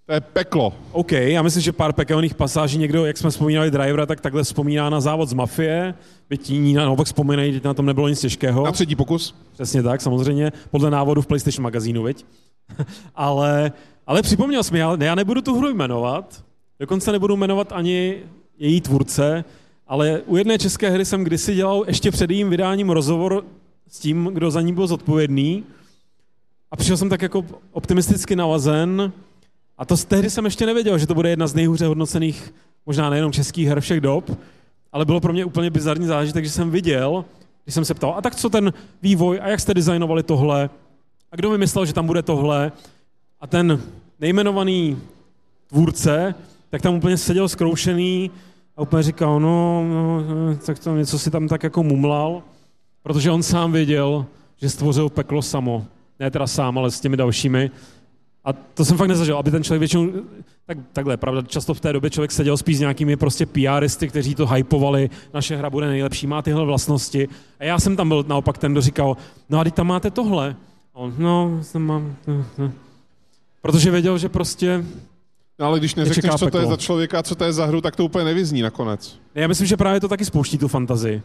To je peklo. OK, já myslím, že pár pekelných pasáží někdo, jak jsme vzpomínali Drivera, tak takhle vzpomíná na závod z Mafie. Byť jiní naopak vzpomínají, že na tom nebylo nic těžkého. Na třetí pokus. Přesně tak, samozřejmě. Podle návodu v PlayStation magazínu, viď? ale připomněl jsi mi, já nebudu tu hru jmenovat. Dokonce nebudu jmenovat ani její tvůrce, ale u jedné české hry jsem kdysi dělal ještě před jejím vydáním rozhovor s tím, kdo za ní byl zodpovědný. A přišel jsem tak jako optimisticky nalazen. A to tehdy jsem ještě nevěděl, že to bude jedna z nejhůře hodnocených, možná nejenom českých her všech dob, ale bylo pro mě úplně bizarní zážitek, že jsem viděl, když jsem se ptal, a tak co ten vývoj, a jak jste designovali tohle, a kdo vymyslel, že tam bude tohle, a ten nejmenovaný tvůrce, tak tam úplně seděl zkroušený a úplně říkal, no, tak to něco si tam tak jako mumlal, protože on sám věděl, že stvořil peklo samo. Ne teda sám, ale s těmi dalšími. A to jsem fakt nezažil, aby ten člověk většinou, takhle, pravda, často v té době člověk seděl spíš s nějakými prostě PRisty, kteří to hypovali, naše hra bude nejlepší, má tyhle vlastnosti. A já jsem tam byl naopak ten, kdo říkal, no a teď tam máte tohle. A on, no, mám. Protože věděl, že prostě... No ale když neřekneš, co to je za člověka a co to je za hru, tak to úplně nevyzní nakonec. Já myslím, že právě to taky spouští tu fantazii.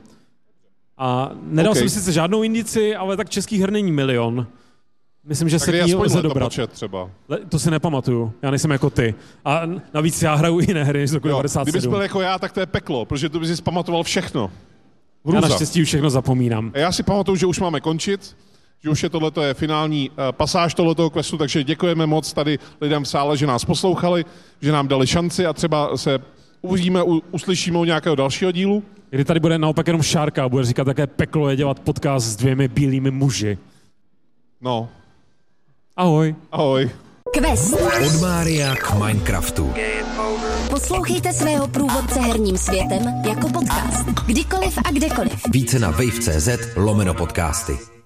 A nedal jsem sice žádnou indici, ale tak českých her není milion. Myslím, že tak se k ní lze dobrat. Třeba. To si nepamatuju, já nejsem jako ty. A navíc já hraju jiné hry než z roku 97. Kdybys byl jako já, tak to je peklo, protože tu bys si pamatoval všechno. Hrůza. Já naštěstí už všechno zapomínám. A já si pamatuju, že už máme končit, že už je tohleto je finální pasáž tohletoho questu, takže děkujeme moc tady lidem v sále, že nás poslouchali, že nám dali šanci a třeba se uvidíme, uslyšíme u nějakého dalšího dílu. Kdy tady bude naopak jenom Šárka a bude říkat, také peklo je dělat podcast s 2 bílými muži. No. Ahoj. Ahoj. Quest. Od Mária k Minecraftu. Poslouchejte svého průvodce herním světem jako podcast. Kdykoliv a kdekoliv. Více na wave.cz/podcasty.